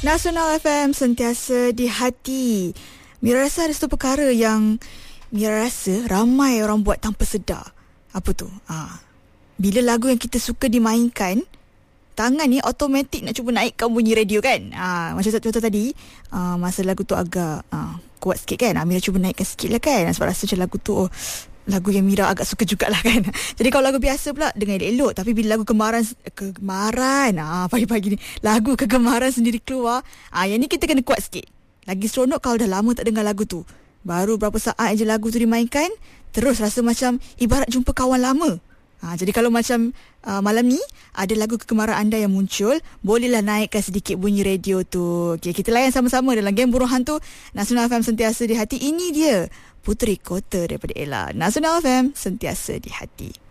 Nasional FM sentiasa di hati. Mira rasa ada satu perkara yang Mira rasa ramai orang buat tanpa sedar. Apa tu? Bila lagu yang kita suka dimainkan, tangan ni automatik nak cuba naikkan bunyi radio kan. Macam contoh tadi, masa lagu tu agak kuat sikit kan, Mira cuba naikkan sikit lah kan, sebab rasa macam lagu tu lagu yang Mira agak suka jugalah kan. Jadi kalau lagu biasa pula dengar elok, tapi bila lagu kegemaran pagi-pagi ni lagu kegemaran sendiri keluar, yang ni kita kena kuat sikit. Lagi seronok kalau dah lama tak dengar lagu tu, baru berapa saat je lagu tu dimainkan, terus rasa macam ibarat jumpa kawan lama. Jadi kalau macam malam ni ada lagu kegemaran anda yang muncul, bolehlah naikkan sedikit bunyi radio tu. Okay, kita layan sama-sama dalam game Burung Hantu Nasional FM sentiasa di hati. Ini dia Puteri Kota daripada Ella. Nasional FM sentiasa di hati.